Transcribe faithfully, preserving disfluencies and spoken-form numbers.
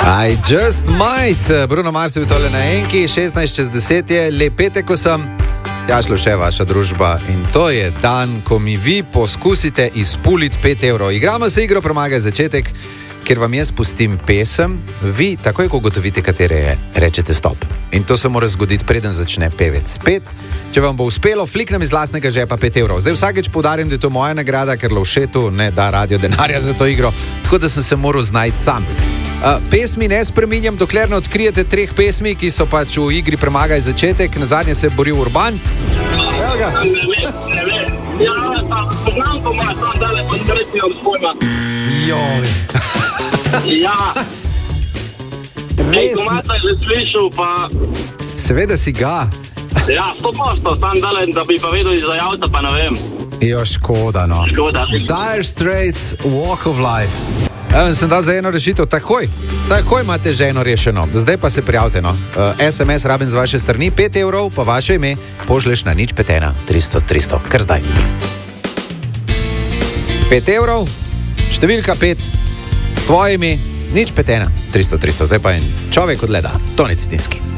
I just might. Bruno Mars je tole na enki, šestnajst čez deset je, lep petek, ko sem. Ja, šlo še vaša družba in to je dan, ko mi vi poskusite izpuliti pet evrov. Igramo se igro Premagaj začetek, kjer vam jaz pustim pesem, vi takoj, ko ugotovite, katere je, rečete stop. In to se mora zgoditi, preden začne pevec spet. Če vam bo uspelo, fliknem iz lastnega žepa pet evrov. Zdaj vsakeč poudarim, da je to moja nagrada, ker Lovšetu ne da radio denarja za to igro, tako da sem se moral znajti sam. Uh, pesmi ne spreminjam, dokler ne odkrijete treh pesmi, ki so pač v igri Premagaj začetek. Na zadnje se je boril Urban. Evo ga. Ja, poznam to ima, sam dale pa srećnjam s pojma. Joj. Ja. Ej, komata je že slišal, pa... Seveda si ga. Ja, sto posto, sam dale, da bi pa vedel iz javca, pa ne vem. Jo, škoda, no. Škoda. Dire Straits, Walk of Life. Evo, sem dal za eno rešitev, takoj. Takoj imate že eno rešeno. Zdaj pa se prijavite, no. Uh, es em es rabim z vaše strani, pet evrov, pa vaše ime pošleš na nič pet ena tristo tristo. Kar zdaj. pet evrov, številka pet, tvoje ime, nič pet ena tristo tristo. Zdaj pa en človek od leda, Toni Cetinski.